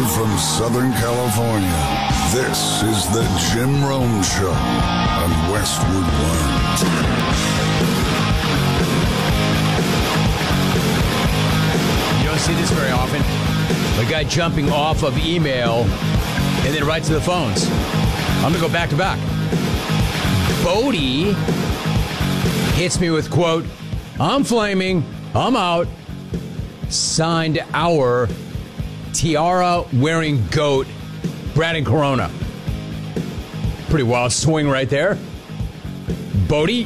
Live from Southern California, this is the Jim Rome Show on Westwood One. You don't see this very often. A guy jumping off of email and then right to the phones. I'm going to go back to back. Bodie hits me with, quote, "I'm flaming, I'm out." Signed our tiara-wearing goat, Brandon Corona. Pretty wild swing right there. Bodie.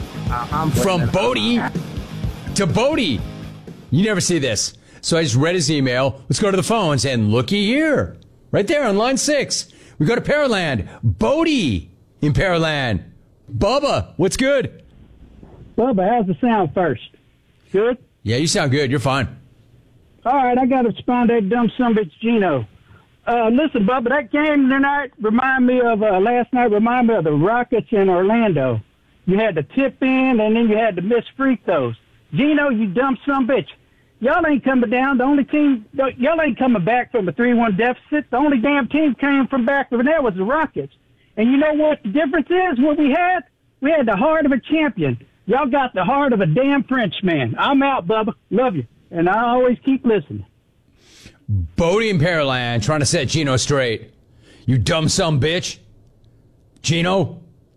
From Bodie to Bodie. You never see this. So I just read his email. Let's go to the phones, and looky here. Right there on line 6. We go to Pearland. Bodie in Pearland. Bubba, what's good? Bubba, how's the sound first? Good? Yeah, you sound good. You're fine. All right, I got to respond to that dumb sumbitch Gino. Listen, Bubba, that game tonight remind me of the Rockets in Orlando. You had to tip in, and then you had to miss free throws. Gino, you dumb sumbitch. Y'all ain't coming down. Y'all ain't coming back from a 3-1 deficit. The only damn team came from back from there was the Rockets. And you know what the difference is? What we had? We had the heart of a champion. Y'all got the heart of a damn Frenchman. I'm out, Bubba. Love you. And I always keep listening. Bodie and Pearland trying to set Gino straight. You dumb son bitch. Gino?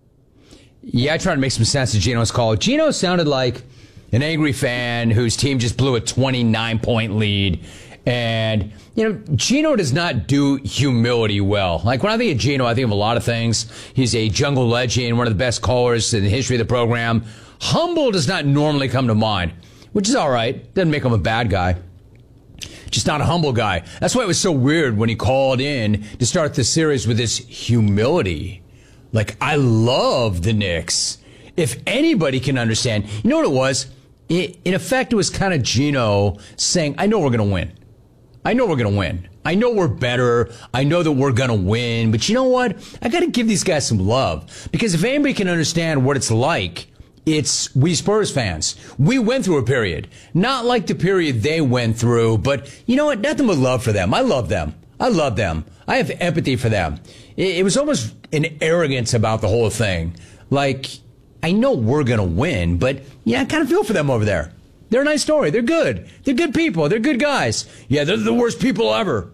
Yeah, I tried to make some sense of Gino's call. Gino sounded like an angry fan whose team just blew a 29-point lead. And, Gino does not do humility well. Like, when I think of Gino, I think of a lot of things. He's a jungle legend, one of the best callers in the history of the program. Humble does not normally come to mind, which is all right. Doesn't make him a bad guy. Just not a humble guy. That's why it was so weird when he called in to start the series with this humility. Like, I love the Knicks. If anybody can understand, you know what it was? In effect, it was kind of Gino saying, I know we're going to win. I know we're going to win. I know we're better. I know that we're going to win. But you know what? I got to give these guys some love. Because if anybody can understand what it's like, it's we Spurs fans. We went through a period. Not like the period they went through, but you know what? Nothing but love for them. I love them. I love them. I have empathy for them. It was almost an arrogance about the whole thing. Like, I know we're going to win, but yeah, I kind of feel for them over there. They're a nice story. They're good. They're good people. They're good guys. Yeah, they're the worst people ever.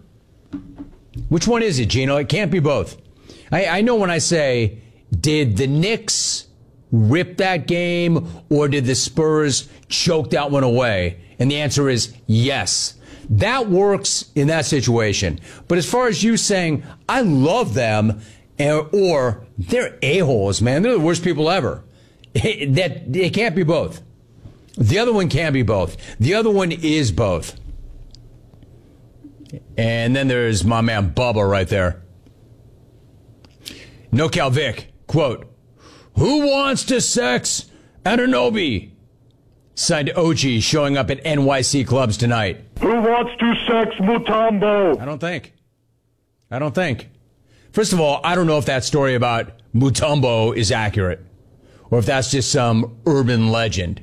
Which one is it, Gino? It can't be both. I know when I say, did the Knicks rip that game, or did the Spurs choke that one away? And the answer is yes. That works in that situation. But as far as you saying, I love them, or they're a-holes, man. They're the worst people ever. It can't be both. The other one can be both. The other one is both. And then there's my man Bubba right there. NoCal Vic, quote, "Who wants to sex Anunoby?" Signed OG showing up at NYC clubs tonight. Who wants to sex Mutombo? I don't think. First of all, I don't know if that story about Mutombo is accurate, or if that's just some urban legend.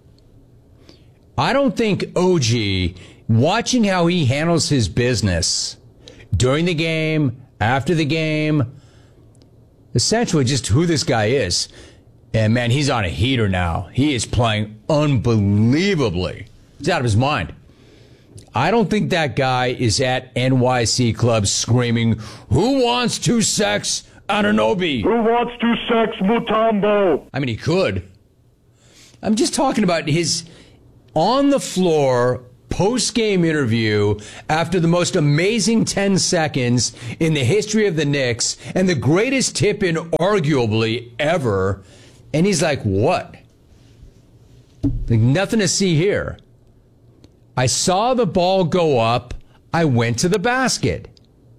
I don't think OG, watching how he handles his business during the game, after the game, essentially just who this guy is. And, man, he's on a heater now. He is playing unbelievably. He's out of his mind. I don't think that guy is at NYC clubs screaming, "Who wants to sex Anunoby?" Who wants to sex Mutombo? I mean, he could. I'm just talking about his on-the-floor post-game interview after the most amazing 10 seconds in the history of the Knicks and the greatest tip-in arguably ever. And he's like, what? Like, nothing to see here. I saw the ball go up. I went to the basket.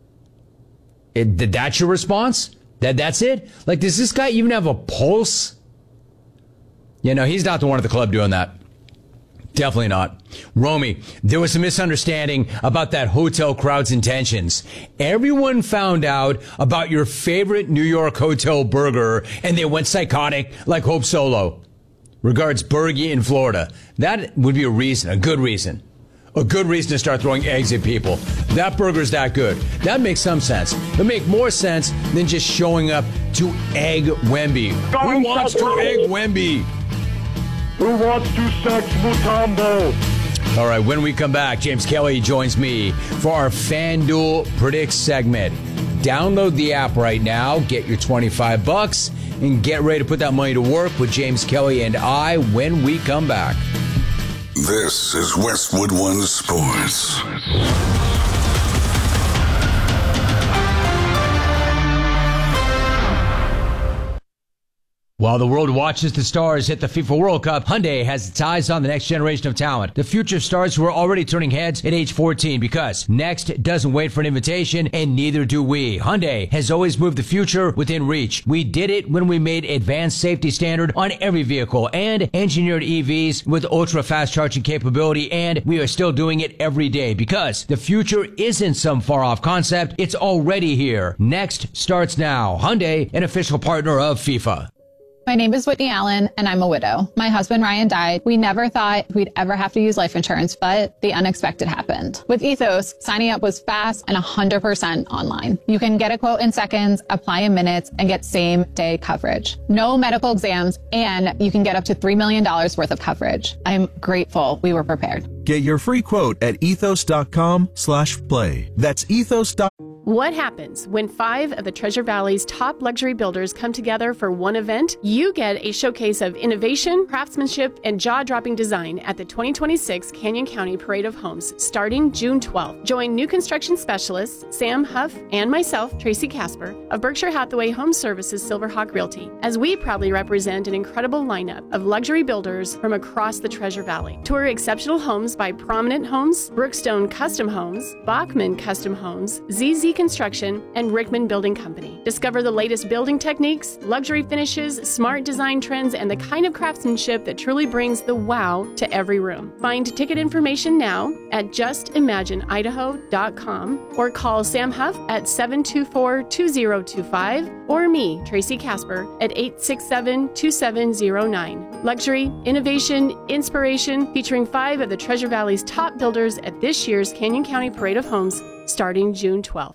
That's your response? That's it? Like, does this guy even have a pulse? He's not the one at the club doing that. Definitely not. Romy, there was a misunderstanding about that hotel crowd's intentions. Everyone found out about your favorite New York hotel burger, and they went psychotic like Hope Solo. Regards, Bergie in Florida. That would be a reason, a good reason. A good reason to start throwing eggs at people. That burger's that good. That makes some sense. It make more sense than just showing up to egg Wemby. Who wants to egg Wemby? Who wants to sex Mutombo? All right, when we come back, James Kelly joins me for our FanDuel Predicts segment. Download the app right now, get your $25, and get ready to put that money to work with James Kelly and I when we come back. This is Westwood One Sports. While the world watches the stars hit the FIFA World Cup, Hyundai has its eyes on the next generation of talent. The future of stars who are already turning heads at age 14 because next doesn't wait for an invitation and neither do we. Hyundai has always moved the future within reach. We did it when we made advanced safety standard on every vehicle and engineered EVs with ultra fast charging capability, and we are still doing it every day because the future isn't some far off concept. It's already here. Next starts now. Hyundai, an official partner of FIFA. My name is Whitney Allen, and I'm a widow. My husband, Ryan, died. We never thought we'd ever have to use life insurance, but the unexpected happened. With Ethos, signing up was fast and 100% online. You can get a quote in seconds, apply in minutes, and get same-day coverage. No medical exams, and you can get up to $3 million worth of coverage. I'm grateful we were prepared. Get your free quote at ethos.com/play. That's ethos.com. What happens when 5 of the Treasure Valley's top luxury builders come together for one event? You get a showcase of innovation, craftsmanship, and jaw-dropping design at the 2026 Canyon County Parade of Homes starting June 12th. Join new construction specialists Sam Huff and myself, Tracy Casper, of Berkshire Hathaway Home Services Silverhawk Realty, as we proudly represent an incredible lineup of luxury builders from across the Treasure Valley. Tour exceptional homes by Prominent Homes, Brookstone Custom Homes, Bachman Custom Homes, ZZ Construction, and Rickman Building Company. Discover the latest building techniques, luxury finishes, smart design trends, and the kind of craftsmanship that truly brings the wow to every room. Find ticket information now at justimagineidaho.com or call Sam Huff at 724-2025 or me, Tracy Casper, at 867-2709. Luxury, innovation, inspiration, featuring 5 of the Treasure Valley's top builders at this year's Canyon County Parade of Homes starting June 12th.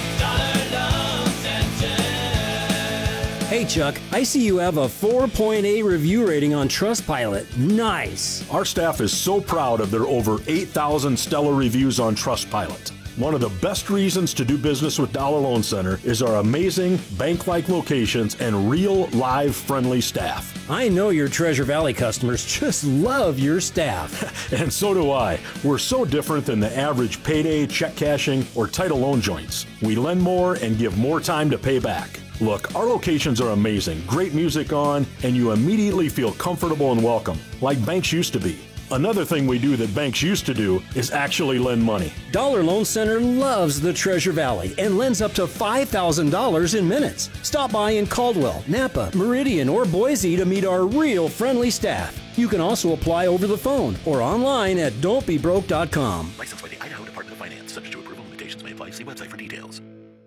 Hey Chuck, I see you have a 4.8 review rating on Trustpilot. Nice. Our staff is so proud of their over 8,000 stellar reviews on Trustpilot. One of the best reasons to do business with Dollar Loan Center is our amazing bank-like locations and real, live, friendly staff. I know your Treasure Valley customers just love your staff. And so do I. We're so different than the average payday, check cashing, or title loan joints. We lend more and give more time to pay back. Look, our locations are amazing, great music on, and you immediately feel comfortable and welcome, like banks used to be. Another thing we do that banks used to do is actually lend money. Dollar Loan Center loves the Treasure Valley and lends up to $5,000 in minutes. Stop by in Caldwell, Napa, Meridian, or Boise to meet our real friendly staff. You can also apply over the phone or online at don'tbebroke.com. Licensed by the Idaho Department of Finance. Subject to approval. Limitations may apply. See website for details.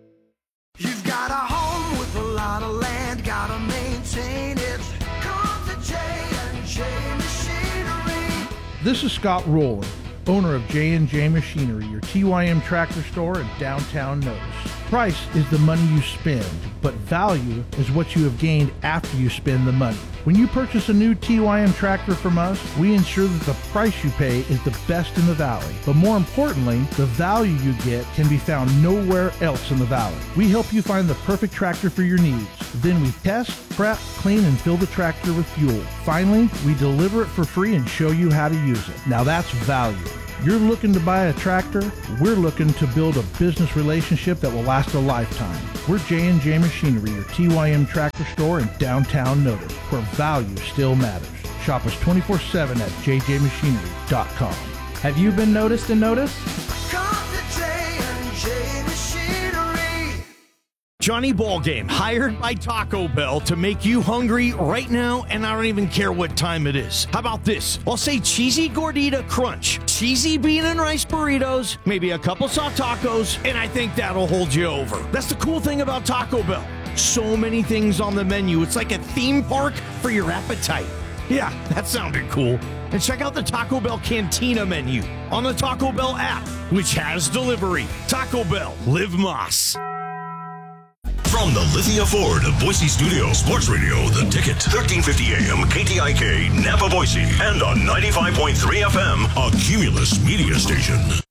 You've got a home with a lot of land, gotta maintain it. Come to J&J Machinery. This is Scott Rowland, owner of J&J Machinery, your TYM tractor store in downtown Notice. Price is the money you spend, but value is what you have gained after you spend the money. When you purchase a new TYM tractor from us, we ensure that the price you pay is the best in the valley. But more importantly, the value you get can be found nowhere else in the valley. We help you find the perfect tractor for your needs. Then we test, prep, clean, and fill the tractor with fuel. Finally, we deliver it for free and show you how to use it. Now that's value. You're looking to buy a tractor, we're looking to build a business relationship that will last a lifetime. We're J&J Machinery, your TYM tractor store in downtown Notice, where value still matters. Shop us 24/7 at jjmachinery.com. Have you been noticed and noticed? Come to J&J Machinery. Johnny Ballgame, hired by Taco Bell to make you hungry right now, and I don't even care what time it is. How about this? I'll say cheesy gordita crunch, cheesy bean and rice burritos, maybe a couple soft tacos, and I think that'll hold you over. That's the cool thing about Taco Bell. So many things on the menu. It's like a theme park for your appetite. Yeah, that sounded cool. And check out the Taco Bell Cantina menu on the Taco Bell app, which has delivery. Taco Bell, live Moss. From the Lithia Ford of Boise Studio, Sports Radio, The Ticket, 1350 AM, KTIK, Napa, Boise, and on 95.3 FM, a Cumulus media station.